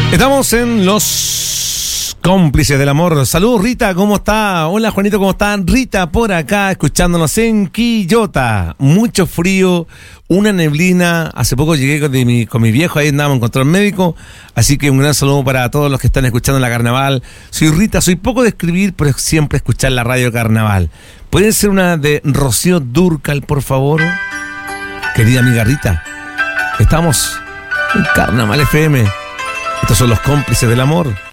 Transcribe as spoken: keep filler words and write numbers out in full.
Estamos en los cómplices del amor. Saludos, Rita, ¿cómo está? Hola, Juanito, ¿cómo está? Rita por acá, escuchándonos en Quillota. Mucho frío, una neblina. Hace poco llegué con mi, con mi viejo, ahí andábamos en control médico. Así que un gran saludo para todos los que están escuchando la Carnaval. Soy Rita, soy poco de escribir, pero siempre escuchar la radio Carnaval. ¿Puede ser una de Rocío Dúrcal, por favor? Querida amiga Rita, estamos en Carnaval F M. Estos son los cómplices del amor.